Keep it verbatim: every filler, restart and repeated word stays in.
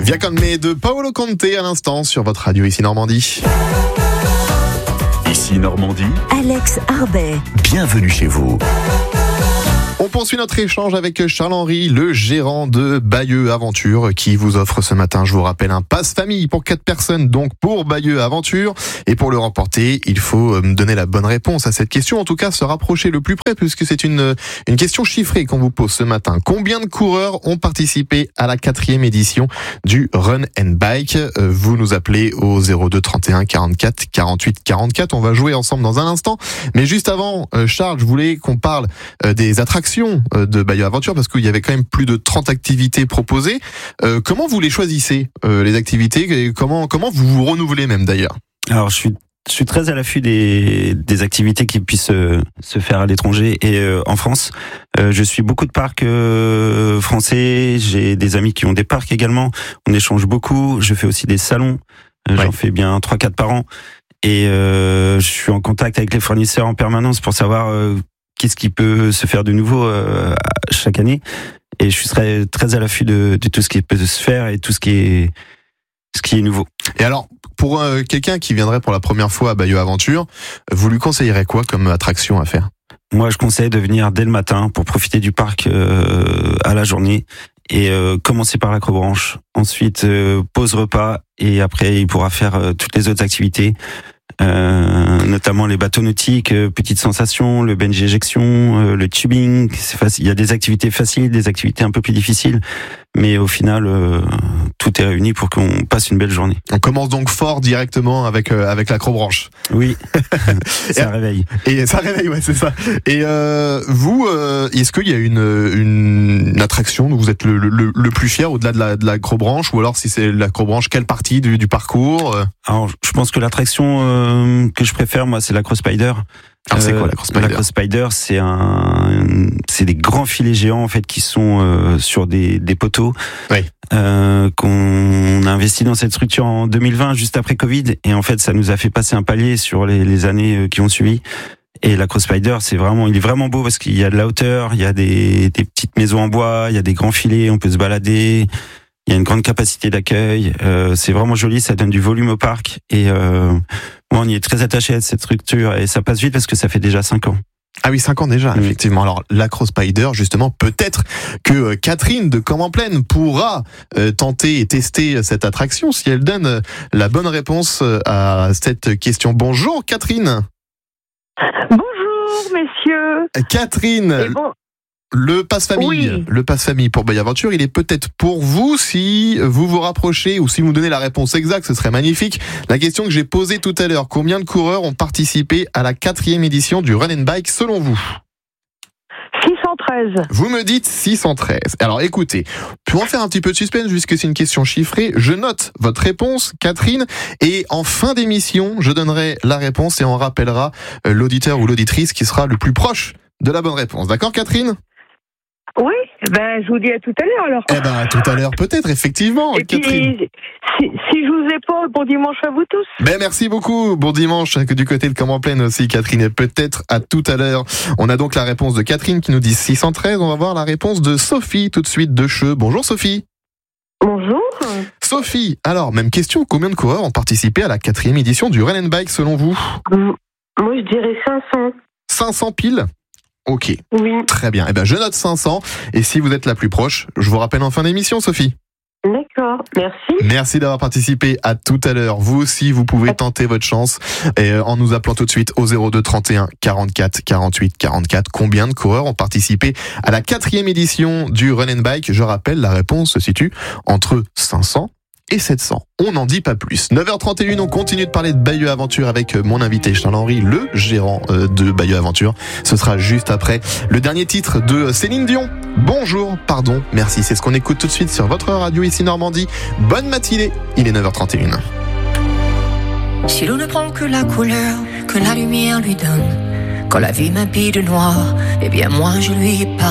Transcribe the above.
Via con me de Paolo Conte à l'instant sur votre radio ici Normandie. Ici Normandie, Alex Arbet. Bienvenue chez vous. On poursuit notre échange avec Charles-Henri, le gérant de Bayeux Aventure, qui vous offre ce matin, je vous rappelle, un pass famille pour quatre personnes, donc pour Bayeux Aventure. Et pour le remporter, il faut me donner la bonne réponse à cette question, en tout cas se rapprocher le plus près, puisque c'est une, une question chiffrée qu'on vous pose ce matin. Combien de coureurs ont participé à la quatrième édition du Run and Bike? Vous nous appelez au zéro deux trente et un quarante-quatre quarante-huit quarante-quatre. On va jouer ensemble dans un instant. Mais juste avant, Charles, je voulais qu'on parle des attractions de Bayeux Aventure, parce qu'il y avait quand même plus de trente activités proposées. Euh, comment vous les choisissez, euh, les activités, et comment, comment vous vous renouvelez même d'ailleurs? Alors je suis Je suis très à l'affût des, des activités qui puissent euh, se faire à l'étranger et euh, en France. Euh, je suis beaucoup de parcs euh, français. J'ai des amis qui ont des parcs également. On échange beaucoup. Je fais aussi des salons. Euh, ouais. J'en fais bien trois quatre par an. Et euh, je suis en contact avec les fournisseurs en permanence pour savoir euh, qu'est-ce qui peut se faire de nouveau euh, chaque année. Et je serai très à l'affût de, de tout ce qui peut se faire et tout ce qui est, ce qui est nouveau. Et alors, pour euh, quelqu'un qui viendrait pour la première fois à Bayeux Aventure, vous lui conseillerez quoi comme attraction à faire? Moi, je conseille de venir dès le matin pour profiter du parc euh, à la journée et euh, commencer par l'acrobranche. Ensuite, euh, pause repas et après, il pourra faire euh, toutes les autres activités. Euh, notamment les bateaux nautiques, euh, petites sensations, le bungee éjection, euh, le tubing. C'est facile. Il y a des activités faciles, des activités un peu plus difficiles, mais au final, euh, tout est réuni pour qu'on passe une belle journée. On commence donc fort directement avec euh, avec l'acrobranche. Oui, ça et, réveille. Et ça réveille, ouais, c'est ça. Et euh, vous, euh, est-ce qu'il y a une une attraction dont vous êtes le, le, le plus fier au-delà de la de l'acrobranche, ou alors si c'est l'acrobranche, quelle partie du, du parcours? Alors, je pense que l'attraction euh, que je préfère, moi, c'est l'acro-spider. Alors c'est quoi l'acro-spider? Euh, l'acro-spider, c'est un, c'est des grands filets géants en fait qui sont euh, sur des, des poteaux. Oui. Euh, qu'on a investi dans cette structure en deux mille vingt, juste après Covid, et en fait, ça nous a fait passer un palier sur les, les années qui ont suivi. Et l'acro-spider, c'est vraiment, il est vraiment beau parce qu'il y a de la hauteur, il y a des, des petites maisons en bois, il y a des grands filets, on peut se balader. Il y a une grande capacité d'accueil, euh, c'est vraiment joli, ça donne du volume au parc et euh, moi on y est très attaché à cette structure et ça passe vite parce que ça fait déjà cinq ans. Ah oui, cinq ans déjà, mmh. Effectivement. Alors, l'acro-spider, justement, peut-être que Catherine de Caen-en-Plaine pourra euh, tenter et tester cette attraction si elle donne la bonne réponse à cette question. Bonjour Catherine. Bonjour messieurs. Catherine. Bon... Le pass famille, oui. le pass famille pour Bayeux Aventure, il est peut-être pour vous si vous vous rapprochez ou si vous donnez la réponse exacte, ce serait magnifique. La question que j'ai posée tout à l'heure, combien de coureurs ont participé à la quatrième édition du Run and Bike selon vous? six cent treize. Vous me dites six cent treize. Alors écoutez, pour en faire un petit peu de suspense, puisque c'est une question chiffrée, je note votre réponse, Catherine, et en fin d'émission, je donnerai la réponse et on rappellera l'auditeur ou l'auditrice qui sera le plus proche de la bonne réponse. D'accord, Catherine? Oui, ben je vous dis à tout à l'heure alors. Eh ben à tout à l'heure peut-être, effectivement, et Catherine. Puis, si, si je vous ai pas, bon dimanche à vous tous. Ben merci beaucoup, bon dimanche du côté de Caen-en-Plaine aussi, Catherine, et peut-être à tout à l'heure. On a donc la réponse de Catherine qui nous dit six cent treize, on va voir la réponse de Sophie tout de suite de Cheux. Bonjour Sophie. Bonjour. Sophie, alors même question, combien de coureurs ont participé à la quatrième édition du Run and Bike selon vous? Moi je dirais cinq cents. cinq cents piles? Ok. Oui. Très bien. Eh ben, je note cinq cents. Et si vous êtes la plus proche, je vous rappelle en fin d'émission, Sophie. D'accord. Merci. Merci d'avoir participé. À tout à l'heure. Vous aussi, vous pouvez tenter votre chance et en nous appelant tout de suite au zéro deux trente et un quarante-quatre quarante-huit quarante-quatre. Combien de coureurs ont participé à la quatrième édition du Run and Bike? Je rappelle, la réponse se situe entre cinq cents et sept cents. On n'en dit pas plus. neuf heures trente et une, on continue de parler de Bayeux Aventure avec mon invité Charles-Henri, le gérant de Bayeux Aventure. Ce sera juste après le dernier titre de Céline Dion. Bonjour, pardon, merci. C'est ce qu'on écoute tout de suite sur votre radio ici Normandie. Bonne matinée, il est neuf heures trente et une. Si l'on ne prend que la couleur que la lumière lui donne, quand la vie m'habille de noir, eh bien moi je lui parle.